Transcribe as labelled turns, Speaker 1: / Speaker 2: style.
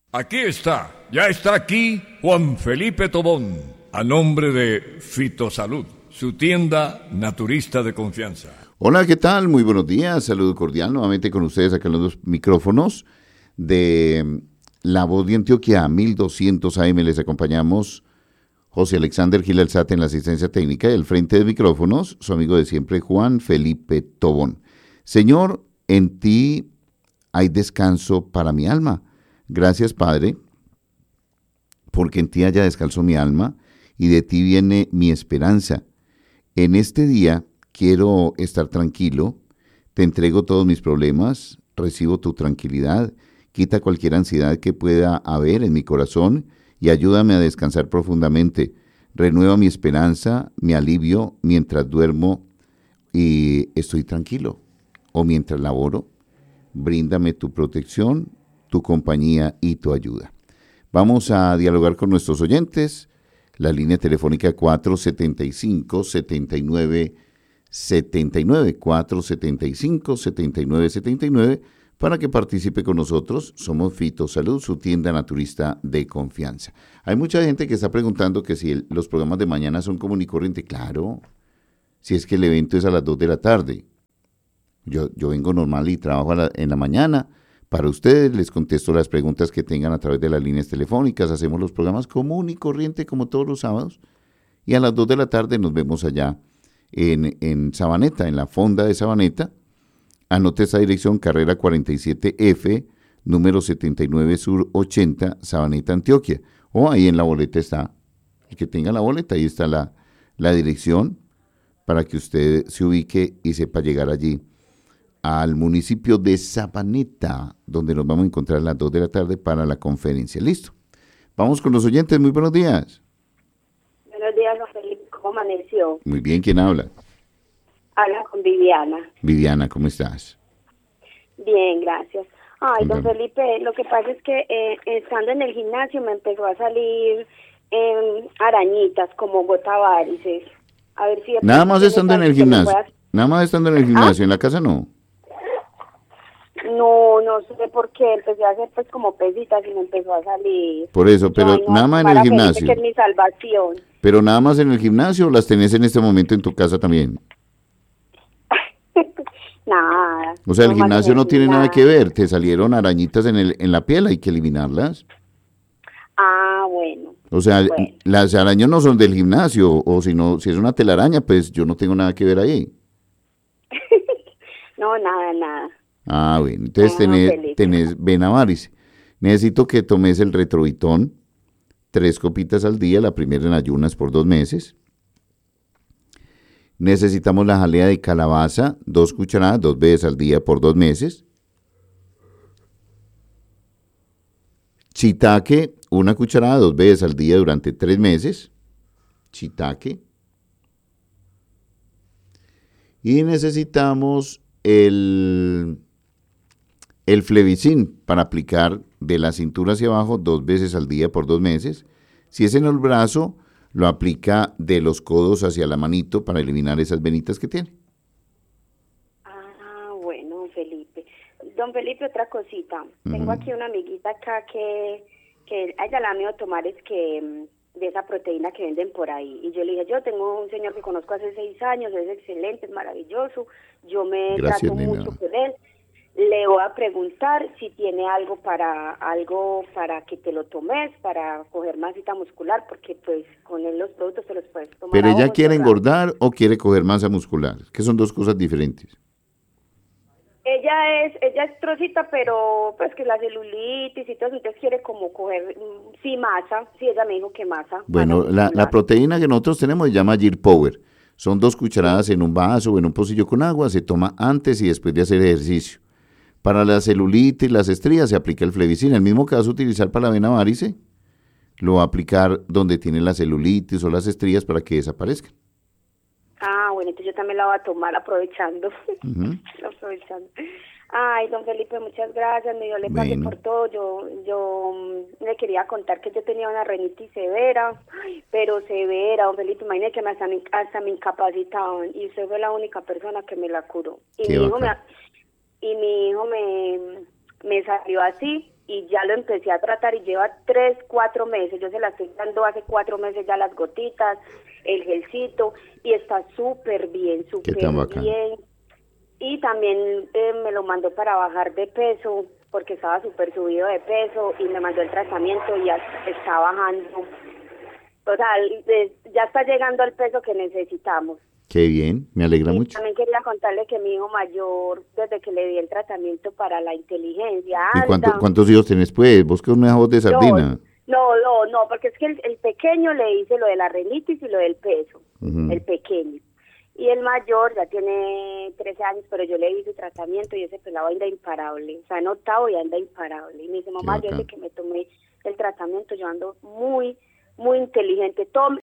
Speaker 1: Aquí está, ya está aquí Juan Felipe Tobón, a nombre de Fitosalud, su tienda naturista de confianza.
Speaker 2: Hola, ¿qué tal? Muy buenos días, saludo cordial nuevamente con ustedes acá en los dos micrófonos de La Voz de Antioquia, 1200 AM. Les acompañamos José Alexander Gil Alzate en la asistencia técnica y al frente de micrófonos, su amigo de siempre Juan Felipe Tobón. Señor, en ti hay descanso para mi alma. Gracias, Padre, porque en ti haya descanso mi alma y de ti viene mi esperanza. En este día quiero estar tranquilo, te entrego todos mis problemas, recibo tu tranquilidad, quita cualquier ansiedad que pueda haber en mi corazón y ayúdame a descansar profundamente. Renueva mi esperanza, mi alivio mientras duermo y estoy tranquilo o mientras laboro. Bríndame tu protección, tu compañía y tu ayuda. Vamos a dialogar con nuestros oyentes. La línea telefónica 475-7979, 475-7979, para que participe con nosotros. Somos Fitosalud, su tienda naturista de confianza. Hay mucha gente que está preguntando que si los programas de mañana son común y corriente. Claro, si es que el evento es a las 2 de la tarde. Yo vengo normal y trabajo en la mañana. Para ustedes les contesto las preguntas que tengan a través de las líneas telefónicas. Hacemos los programas común y corriente como todos los sábados. Y a las 2 de la tarde nos vemos allá en Sabaneta, en la fonda de Sabaneta. Anote esa dirección, carrera 47F, número 79 Sur 80, Sabaneta, Antioquia. O ahí en la boleta está. El que tenga la boleta, ahí está la dirección para que usted se ubique y sepa llegar allí al municipio de Sabaneta, donde nos vamos a encontrar a las 2 de la tarde para la conferencia. Listo. Vamos con los oyentes. Muy buenos días.
Speaker 3: Buenos días, don Felipe. ¿Cómo amaneció?
Speaker 2: Muy bien. ¿Quién habla?
Speaker 3: Habla con Viviana.
Speaker 2: Viviana, ¿cómo estás?
Speaker 3: Bien, gracias. Ay, don
Speaker 2: Cuéntame.
Speaker 3: Felipe, lo que pasa es que estando en el gimnasio me empezó a salir arañitas como gotavarices. A ver si...
Speaker 2: Nada más estando en el gimnasio. Nada más estando en el gimnasio.
Speaker 3: ¿Ah?
Speaker 2: En la casa no.
Speaker 3: No sé por qué. Empecé a hacer pues como pesitas y me empezó a salir.
Speaker 2: Por eso, pero
Speaker 3: Ay, no,
Speaker 2: nada más en el
Speaker 3: para Felipe,
Speaker 2: gimnasio.
Speaker 3: que es mi salvación.
Speaker 2: Pero nada más en el gimnasio, ¿o las tenés en este momento en tu casa también?
Speaker 3: Nada.
Speaker 2: O sea, el
Speaker 3: más
Speaker 2: gimnasio
Speaker 3: en
Speaker 2: no
Speaker 3: el
Speaker 2: tiene nada que
Speaker 3: gimnasio.
Speaker 2: ver. Te salieron arañitas en la piel, hay que eliminarlas.
Speaker 3: Ah, bueno.
Speaker 2: O sea,
Speaker 3: Bueno.
Speaker 2: las arañas no son del gimnasio, o si no, si es una telaraña, pues yo no tengo nada que ver ahí.
Speaker 3: No, nada.
Speaker 2: Ah, bueno, entonces
Speaker 3: Felipe.
Speaker 2: tenés venavarice. Necesito que tomes el retrovitón, 3 copitas al día, la primera en ayunas por 2 meses. Necesitamos la jalea de calabaza, 2 cucharadas, 2 veces al día por 2 meses. Shiitake, 1 cucharada, 2 veces al día durante 3 meses. Shiitake. Y necesitamos el Flevicin para aplicar de la cintura hacia abajo 2 veces al día por 2 meses. Si es en el brazo, lo aplica de los codos hacia la manito para eliminar esas venitas que tiene.
Speaker 3: Ah, bueno, don Felipe. Don Felipe, otra cosita. Tengo aquí una amiguita acá que a ella la han ido a tomar es que de esa proteína que venden por ahí. Y yo le dije, yo tengo un señor que conozco hace 6 años, es excelente, es maravilloso. Yo me
Speaker 2: Gracias,
Speaker 3: trato
Speaker 2: nena.
Speaker 3: mucho con él. Le voy a preguntar si tiene algo para que te lo tomes, para coger masita muscular, porque pues con él los productos te los puedes tomar.
Speaker 2: Pero
Speaker 3: a
Speaker 2: ella
Speaker 3: ojos
Speaker 2: quiere
Speaker 3: cerrados.
Speaker 2: engordar o quiere coger masa muscular, que son 2 cosas diferentes.
Speaker 3: Ella es trocita, pero pues que la celulitis y todo, entonces quiere como coger, sí, masa, sí, ella me dijo que masa.
Speaker 2: Bueno,
Speaker 3: masa
Speaker 2: la
Speaker 3: muscular.
Speaker 2: proteína que nosotros tenemos se llama Gear Power. Son 2 cucharadas en un vaso o en un pocillo con agua, se toma antes y después de hacer ejercicio. Para la celulitis, las estrías, se aplica el Flevicin. El mismo que vas a utilizar para la vena varice, lo va a aplicar donde tiene la celulitis o las estrías para que desaparezcan.
Speaker 3: Ah, bueno, entonces yo también la voy a tomar aprovechando. Aprovechando. Ay, don Felipe, muchas gracias, me dio le pague
Speaker 2: Bueno.
Speaker 3: por todo. Yo le quería contar que yo tenía una rinitis severa, pero severa, don Felipe, imagínate que hasta me incapacitaban y usted fue la única persona que me la curó. Y
Speaker 2: Qué
Speaker 3: mi hijo
Speaker 2: bacán.
Speaker 3: me salió así y ya lo empecé a tratar y lleva 3, 4 meses. Yo se la estoy dando hace 4 meses ya las gotitas, el gelcito, y está súper bien,
Speaker 2: Qué tan bacán.
Speaker 3: bien. Y también me lo mandó para bajar de peso, porque estaba súper subido de peso, y me mandó el tratamiento y ya está bajando. O sea, ya está llegando al peso que necesitamos.
Speaker 2: Qué bien, me alegra
Speaker 3: Y
Speaker 2: mucho.
Speaker 3: también quería contarle que mi hijo mayor, desde que le di el tratamiento para la inteligencia,
Speaker 2: ¿Y
Speaker 3: anda.
Speaker 2: cuántos hijos tenés, pues? ¿Vos que una voz de sardina?
Speaker 3: No, porque es que el pequeño le hice lo de la rinitis y lo del peso,
Speaker 2: Ujú.
Speaker 3: el pequeño. Y el mayor ya tiene 13 años, pero yo le di su tratamiento y ese pelado anda imparable. O sea, en octavo y anda imparable. Y me dice, mamá, yo
Speaker 2: bacán.
Speaker 3: desde que me tomé el tratamiento yo ando muy inteligente. Todo